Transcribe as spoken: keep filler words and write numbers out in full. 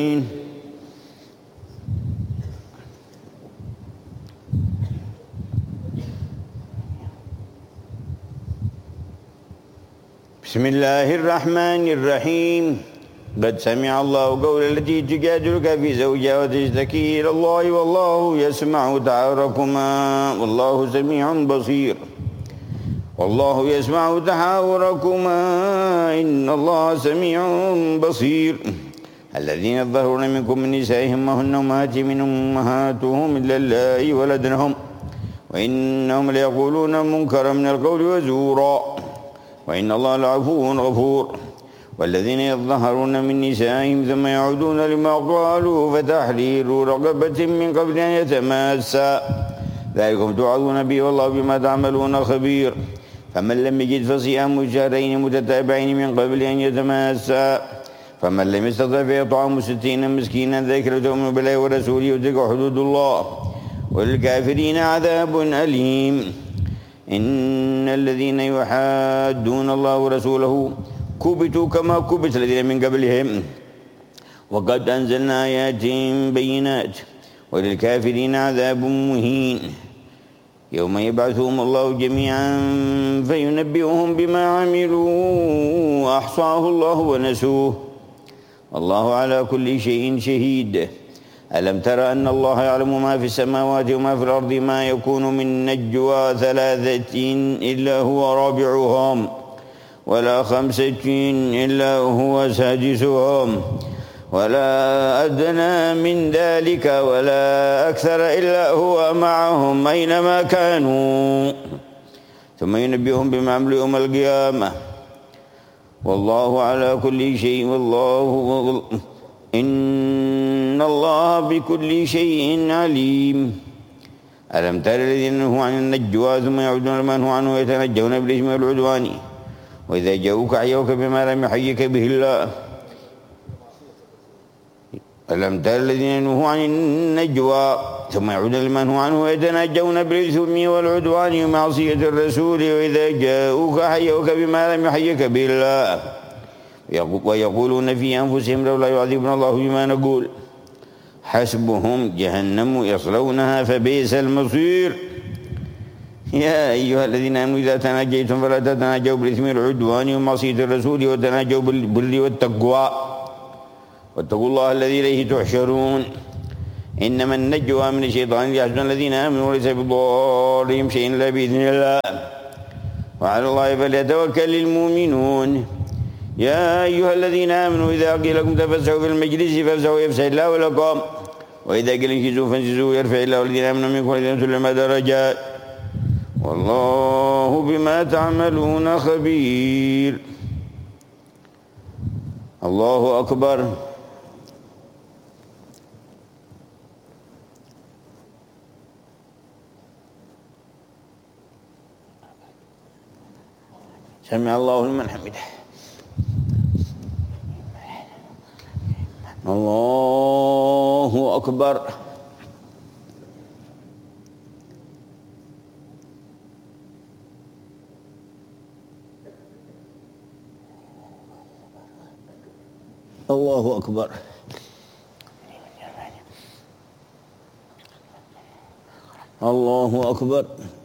بسم الله الرحمن الرحيم قد سمع الله قول التي تجادلك في زوجها وتشتكي إلى الله والله يسمع تحاوركما والله سميع بصير والله يسمع تحاوركما إن الله سميع بصير الذين يظهرون منكم من نسائهم ما هن أمهاتهم من أمهاتهم إلا اللائي ولدنهم وإنهم ليقولون منكرا من القول وزورا وإن الله لعفو غفور والذين يظهرون من نسائهم ثم يعودون لما قالوا فتحرير رقبة من قبل أن يتماسا ذلكم توعظون به والله بما تعملون خبير فمن لم يجد فصيام شهرين متتابعين من قبل أن يتماسا فمن لم يستطع فيطعم ستين مسكينا ذلك لتؤمن بالله ورسوله وتلك حدود الله وللكافرين عذاب أليم إن الذين يحادون الله ورسوله كبتوا كما كبت الذين من قبلهم وقد أنزلنا آيات بينات وللكافرين عذاب مهين يوم يبعثهم الله جميعا فينبئهم بما عملوا أحصاه الله ونسوه والله على كل شيء شهيد ألم تر أن الله يعلم ما في السماوات وما في الأرض ما يكون من نجوى ثلاثة إلا هو رابعهم ولا خمسة إلا هو سادسهم ولا أدنى من ذلك ولا أكثر إلا هو معهم أينما كانوا ثم ينبئهم بما عملوا يوم القيامة والله على كل شيء والله إن الله بكل شيء عليم ألم تر الذين نهوا عن النجوى ثم يعودون لما نهوا عنه ويتنجون بالإثم والعدوان وإذا جاءوك حيوك بما لم يحيك به الله ألم تر الذين نهوا عن النجوى ثم يعودون لما نهوا عنه ويتنجون بالإثم والعدوان ومعصية الرسول وإذا جاءوك حيوك بما لم يحيك به الله ويقولون في أنفسهم لولا يعذبنا الله بما نقول حسبهم جهنم يصلونها فبئس المصير يا أيها الذين آمنوا إذا تناجيتم فلا تتناجوا بالإثم والعدوان ومعصية الرسول وتناجوا بالبر والتقوى واتقوا الله الذي إليه تحشرون إنما النجوى من الشيطان ليحزن الذين آمنوا وليس بضارهم شيء إلا بإذن الله وعلى الله فليتوكل المؤمنون يا أيها الذين آمنوا إذا قيل لكم تفسحوا في المجلس فافسحوا يفسح الله لكم وإذا قيل انشزوا فانشزوا يرفع الله الذين آمنوا منكم والذين أوتوا العلم درجات والله بما تعملون خبير الله أكبر سمع الله لمن حمده الله أكبر الله أكبر الله أكبر